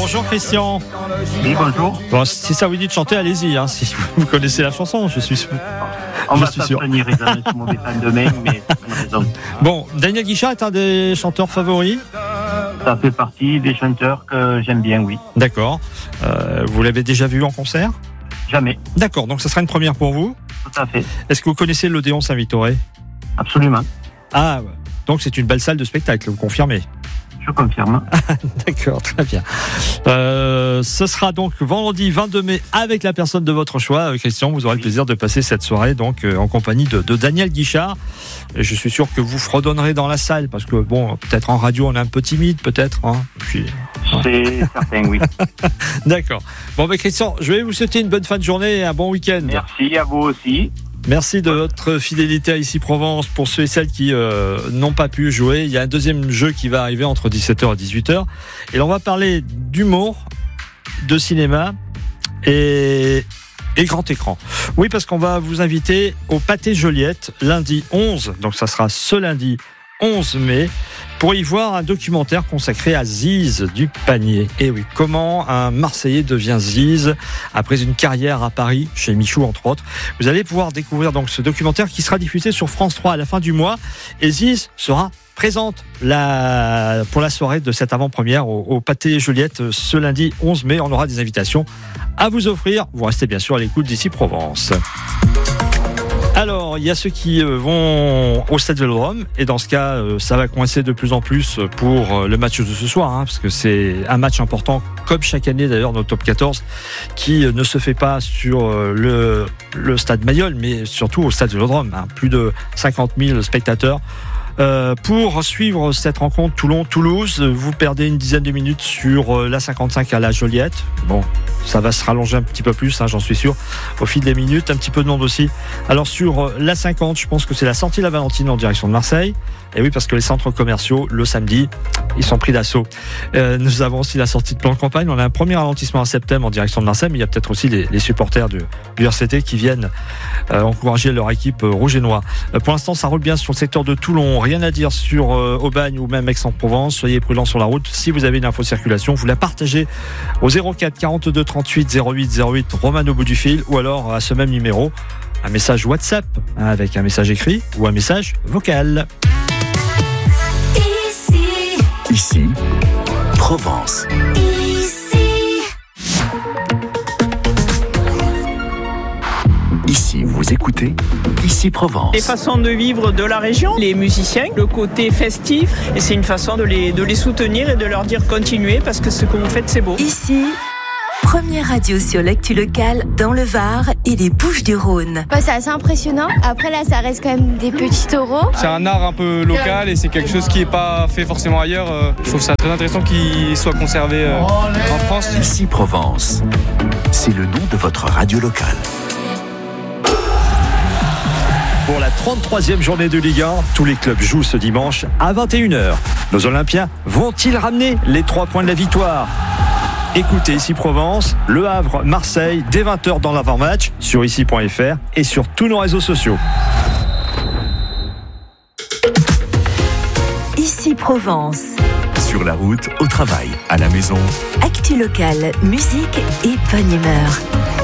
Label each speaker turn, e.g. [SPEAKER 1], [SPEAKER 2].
[SPEAKER 1] Bonjour Christian.
[SPEAKER 2] Oui, bonjour.
[SPEAKER 1] Bon, si ça vous dit de chanter, allez-y, hein, si vous connaissez la chanson, je suis sûr.
[SPEAKER 2] On va s'abstenir, ils sont mauvais fans de même, mais on a raison.
[SPEAKER 1] Bon, Daniel Guichard est un des chanteurs favoris.
[SPEAKER 2] Ça fait partie des chanteurs que j'aime bien, oui.
[SPEAKER 1] D'accord. Vous l'avez déjà vu en concert ?
[SPEAKER 2] Jamais.
[SPEAKER 1] D'accord, donc ça sera une première pour vous.
[SPEAKER 2] Tout à fait.
[SPEAKER 1] Est-ce que vous connaissez l'Odéon Saint-Victoré ?
[SPEAKER 2] Absolument.
[SPEAKER 1] Ah, donc c'est une belle salle de spectacle, vous confirmez ?
[SPEAKER 2] Je confirme.
[SPEAKER 1] D'accord, très bien. Ce sera donc vendredi 22 mai avec la personne de votre choix, Christian. Vous aurez le plaisir de passer cette soirée donc en compagnie de Daniel Guichard. Et je suis sûr que vous fredonnerez dans la salle parce que bon, peut-être en radio on est un peu timide, peut-être. Hein. Puis, ouais.
[SPEAKER 2] C'est certain, oui.
[SPEAKER 1] D'accord. Bon, ben Christian, je vais vous souhaiter une bonne fin de journée et un bon week-end.
[SPEAKER 2] Merci à vous aussi.
[SPEAKER 1] Merci de votre fidélité à Ici Provence. Pour ceux et celles qui n'ont pas pu jouer, il y a un deuxième jeu qui va arriver entre 17h et 18h. Et là, on va parler d'humour, de cinéma et grand écran. Oui, parce qu'on va vous inviter au Pâté Joliette lundi 11. Donc ça sera ce lundi 11 mai. Pour y voir un documentaire consacré à Ziz du Panier. Et oui, comment un Marseillais devient Ziz après une carrière à Paris, chez Michou entre autres. Vous allez pouvoir découvrir donc ce documentaire qui sera diffusé sur France 3 à la fin du mois. Et Ziz sera présente pour la soirée de cette avant-première au Pâté Joliette ce lundi 11 mai. On aura des invitations à vous offrir. Vous restez bien sûr à l'écoute d'Ici Provence. Alors, il y a ceux qui vont au Stade Vélodrome et dans ce cas, ça va coincer de plus en plus pour le match de ce soir, hein, parce que c'est un match important, comme chaque année d'ailleurs dans le Top 14, qui ne se fait pas sur le Stade Mayol, mais surtout au Stade Vélodrome, hein, plus de 50 000 spectateurs. Pour suivre cette rencontre Toulon-Toulouse, vous perdez une dizaine de minutes sur la 55 à la Joliette. Bon, ça va se rallonger un petit peu plus, hein, j'en suis sûr, au fil des minutes, un petit peu de monde aussi. Alors sur la 50, je pense que c'est la sortie de la Valentine en direction de Marseille. Et oui, parce que les centres commerciaux, le samedi, ils sont pris d'assaut. Nous avons aussi la sortie de plan de campagne. On a un premier ralentissement en septembre en direction de Marseille, mais il y a peut-être aussi les supporters du RCT qui viennent encourager leur équipe rouge et noir. Pour l'instant, ça roule bien sur le secteur de Toulon. Rien à dire sur Aubagne ou même Aix-en-Provence. Soyez prudents sur la route. Si vous avez une info circulation, vous la partagez au 04 42 38 08 08 Roman au bout du fil ou alors à ce même numéro, un message WhatsApp avec un message écrit ou un message vocal.
[SPEAKER 3] Ici, Provence. Ici, vous écoutez Ici Provence.
[SPEAKER 4] Les façons de vivre de la région, les musiciens, le côté festif, et c'est une façon de les soutenir et de leur dire continuez parce que ce que vous faites c'est beau.
[SPEAKER 5] Ici, première radio sur l'actu locale dans le Var et les Bouches-du-Rhône.
[SPEAKER 6] C'est assez impressionnant. Après là, ça reste quand même des petits taureaux.
[SPEAKER 7] C'est un art un peu local et c'est quelque chose qui n'est pas fait forcément ailleurs. Je trouve ça très intéressant qu'il soit conservé en France.
[SPEAKER 3] Ici Provence, c'est le nom de votre radio locale.
[SPEAKER 1] Pour la 33e journée de Ligue 1, tous les clubs jouent ce dimanche à 21h. Nos Olympiens vont-ils ramener les 3 points de la victoire ? Écoutez Ici Provence, Le Havre, Marseille, dès 20h dans l'avant-match, sur ici.fr et sur tous nos réseaux sociaux.
[SPEAKER 5] Ici Provence.
[SPEAKER 3] Sur la route, au travail, à la maison.
[SPEAKER 5] Actu locale, musique et bonne humeur.